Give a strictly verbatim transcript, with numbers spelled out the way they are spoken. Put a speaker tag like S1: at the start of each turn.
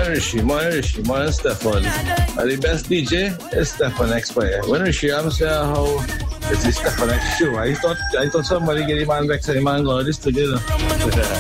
S1: Morning Rishi, morning Rishi, morning Stefan. And the best D J is Stefan X Player. When Rishi, I'm saying how it's the Stefan X show. I thought I thought somebody get him on back, so him on go to the studio.